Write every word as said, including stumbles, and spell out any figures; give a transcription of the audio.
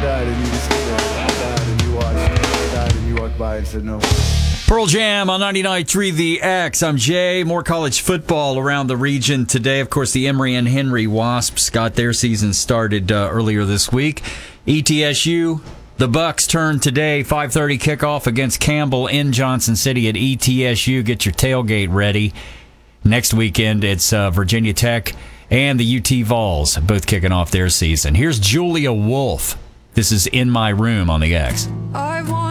died and you just sit there. I died and you watched. I died and you walked by and said no. Pearl Jam on ninety-nine point three The X. I'm Jay. More college football around the region today. Of course, the Emory and Henry Wasps got their season started uh, earlier this week. E T S U, the Bucks turn today. five thirty kickoff against Campbell in Johnson City at E T S U. Get your tailgate ready. Next weekend, it's uh, Virginia Tech and the U T Vols, both kicking off their season. Here's Julia Wolf. This is In My Room on the X. I want